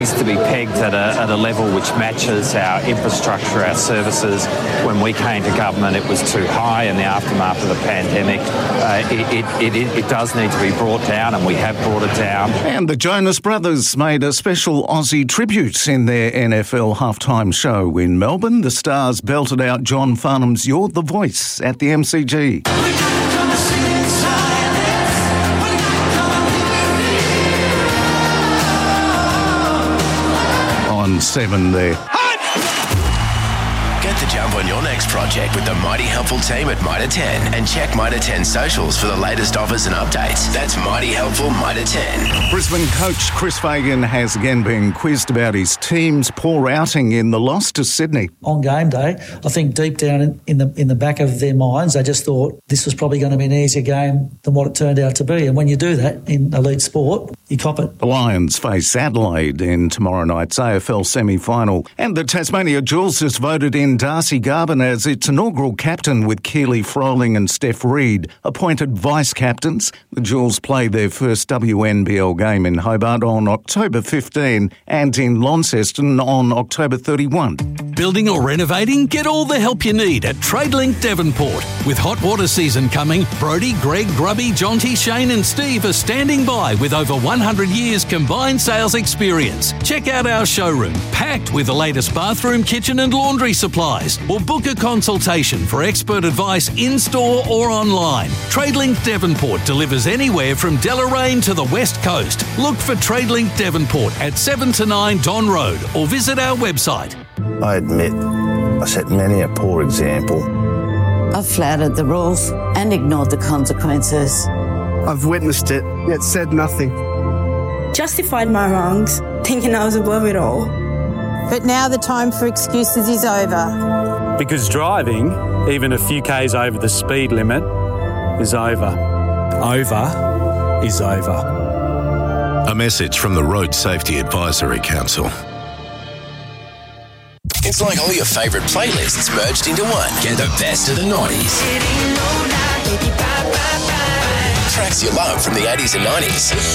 needs to be pegged at a level which matches our infrastructure, our services. When we came to government, it was too high. In the aftermath of the pandemic, it does need to be brought down, and we have brought it down. And the Jonas Brothers made a special Aussie tribute in their NFL halftime show in Melbourne. The Stars belted out John Farnham's "You're the Voice" at the MCG. On 7 there. Get the jump on your next project with the Mighty Helpful team at Mitre 10 and check Mitre 10 socials for the latest offers and updates. That's Mighty Helpful Mitre 10. Brisbane coach Chris Fagan has again been quizzed about his team's poor outing in the loss to Sydney. On game day, I think deep down in the back of their minds, they just thought this was probably going to be an easier game than what it turned out to be. And when you do that in elite sport, you cop it. The Lions face Adelaide in tomorrow night's AFL semi-final. And the Tasmania Jewels has voted in Darcy Garvin as its inaugural captain, with Keely Froling and Steph Reid appointed vice-captains. The Jewels play their first WNBL game in Hobart on October 15 and in Launceston on October 31. Building or renovating? Get all the help you need at TradeLink Devonport. With hot water season coming, Brodie, Greg, Grubby, Jonty, Shane and Steve are standing by with over 100 years combined sales experience. Check out our showroom, packed with the latest bathroom, kitchen and laundry supplies, or book a consultation for expert advice in-store or online. TradeLink Devonport delivers anywhere from Deloraine to the West Coast. Look for TradeLink Devonport at 7 to 9 Don Road or visit our website. I admit I set many a poor example. I've flouted the rules and ignored the consequences. I've witnessed it, yet said nothing. Justified my wrongs, thinking I was above it all. But now the time for excuses is over. Because driving, even a few k's over the speed limit, is over. Over is over. A message from the Road Safety Advisory Council. It's like all your favourite playlists merged into one. Get the best of the 90s. Tracks you love from the 80s and 90s.